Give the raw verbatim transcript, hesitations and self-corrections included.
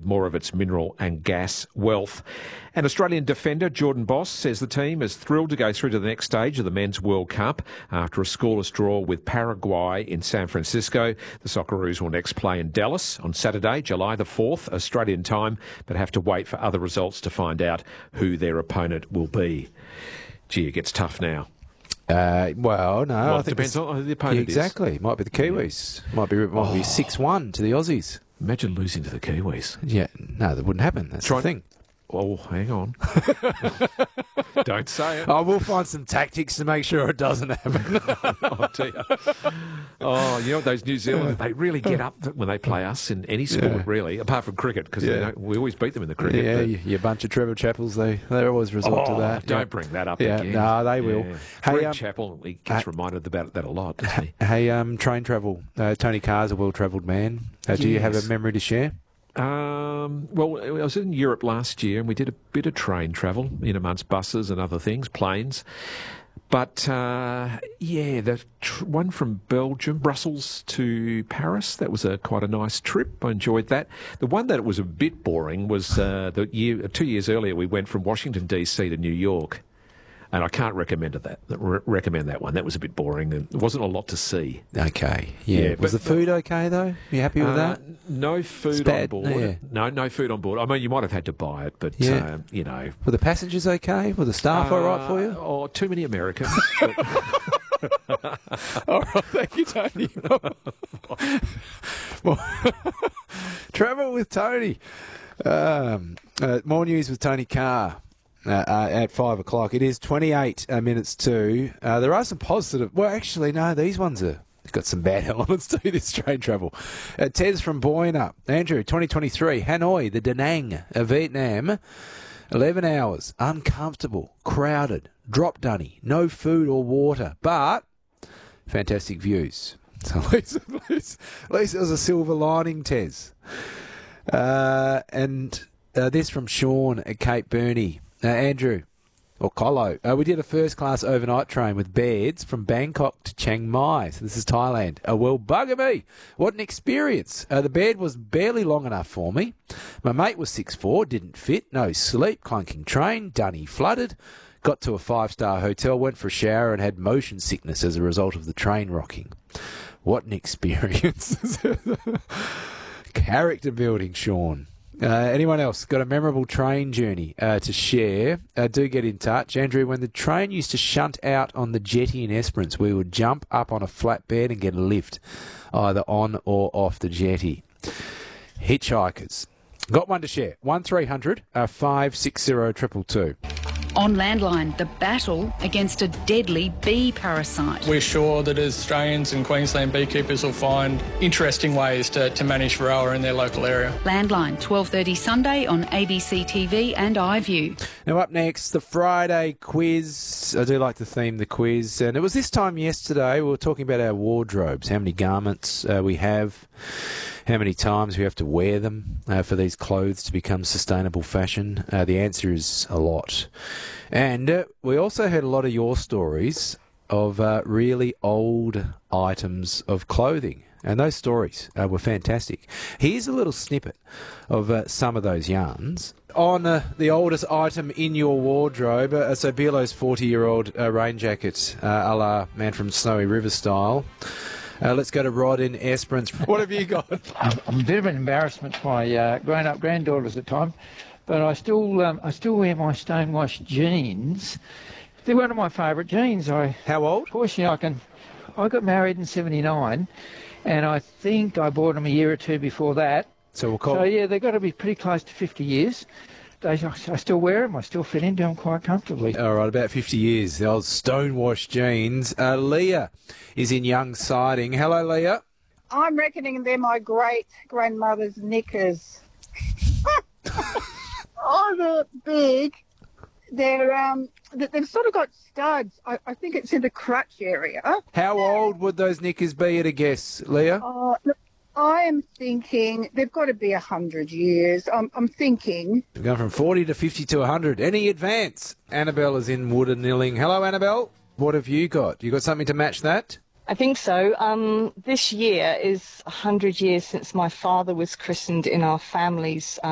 more of its mineral and gas wealth. And Australian defender Jordan Boss says the team is thrilled to go through to the next stage of the Men's World Cup after a scoreless draw with Paraguay in San Francisco. The Socceroos will next play in Dallas on Saturday, July the fourth, Australian time, but have to wait for other results to find out who their opponent will be. Gee, it gets tough now. Uh, well, no, well, I it think depends on who the opponent exactly. is. Might be the Kiwis. Yeah. Might be might oh. be six one to the Aussies. Imagine losing to the Kiwis. Yeah, no, that wouldn't happen. That's Try- the thing. Oh, hang on. Don't say it. I will find some tactics to make sure it doesn't happen. oh, dear. Oh, you know, those New Zealanders, they really get up when they play us in any sport, yeah. really, apart from cricket, because yeah. we always beat them in the cricket. Yeah, you, you bunch of Trevor Chappells, they, they always resort oh, to that. Don't yeah. bring that up yeah, again. No, they will. Yeah. Hey, Greg um, Chappell, he gets uh, reminded about that a lot, doesn't he? Hey, um, train travel. Uh, Tony Carr's a well-travelled man. Uh, yes. Do you have a memory to share? Um, well, I was in Europe last year and we did a bit of train travel in amongst buses and other things, planes. But, uh, yeah, the tr- one from Belgium, Brussels to Paris, that was a quite a nice trip. I enjoyed that. The one that was a bit boring was uh, the year, two years earlier we went from Washington, D C to New York. And I can't recommend it that re- recommend that one. That was a bit boring, and there wasn't a lot to see. Okay, yeah. yeah was but, the food okay though? Are you happy with uh, that? No food bad, on board. Yeah. No, no food on board. I mean, you might have had to buy it, but yeah. uh, you know. Were the passengers okay? Were the staff uh, all right for you? Oh, too many Americans. All right, thank you, Tony. Travel with Tony. Um, uh, more news with Tony Carr. Uh, uh, at five o'clock. It is twenty-eight uh, minutes to. Uh, there are some positive. Well, actually, no, these ones are. Got some bad elements to this train travel. Uh, Tez from Boyna. Andrew, twenty twenty-three. Hanoi, the Da Nang of Vietnam. eleven hours. Uncomfortable. Crowded. Drop dunny. No food or water. But fantastic views. So at least, at least, at least it was a silver lining, Tez. Uh, and uh, this from Sean at Cape Burney. Uh, Andrew, or Colo, uh, we did a first-class overnight train with beds from Bangkok to Chiang Mai. So this is Thailand. Uh, well, bugger me. What an experience. Uh, the bed was barely long enough for me. My mate was six foot four, didn't fit, no sleep, clunking train, dunny flooded. Got to a five-star hotel, went for a shower and had motion sickness as a result of the train rocking. What an experience. Character building, Sean. Uh, anyone else got a memorable train journey uh, to share? Uh, do get in touch. Andrew, when the train used to shunt out on the jetty in Esperance, we would jump up on a flatbed and get a lift, either on or off the jetty. Hitchhikers. Got one to share. one three hundred five six zero two two two. On Landline, the battle against a deadly bee parasite. We're sure that Australians and Queensland beekeepers will find interesting ways to, to manage Varroa in their local area. Landline, twelve thirty Sunday on A B C T V and iView. Now up next, the Friday quiz. I do like to theme the quiz. And it was this time yesterday, we were talking about our wardrobes, how many garments uh, we have, how many times we have to wear them uh, for these clothes to become sustainable fashion. Uh, the answer is a lot. And uh, we also heard a lot of your stories of uh, really old items of clothing. And those stories uh, were fantastic. Here's a little snippet of uh, some of those yarns. On uh, the oldest item in your wardrobe, uh, so Bealo's forty-year-old uh, rain jacket, uh, a la Man from Snowy River style. Uh, let's go to Rod in Esperance. What have you got? I'm, I'm a bit of an embarrassment to my uh, grown-up granddaughters at times, but I still um, I still wear my stonewashed jeans. They're one of my favourite jeans. I How old? Fortunately, I can. I got married in seventy-nine, and I think I bought them a year or two before that. So we'll call. So yeah, they've got to be pretty close to fifty years. They, I still wear them. I still fit into them quite comfortably. All right, about fifty years. The old stonewashed jeans. Uh, Leah is in Young Siding. Hello, Leah. I'm reckoning they're my great-grandmother's knickers. Oh, they're big. They're, um, they've sort of got studs. I, I think it's in the crutch area. How old would those knickers be at a guess, Leah? Uh, look, I am thinking they've got to be one hundred years. I'm, I'm thinking... We're going from forty to fifty to one hundred. Any advance? Annabelle is in Woodanilling. Hello, Annabelle. What have you got? You got something to match that? I think so. Um, this year is one hundred years since my father was christened in our family's